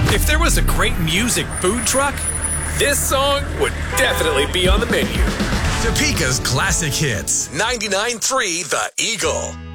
If there was a great music food truck, this song would definitely be on the menu. Topeka's classic hits. 99.3 The Eagle.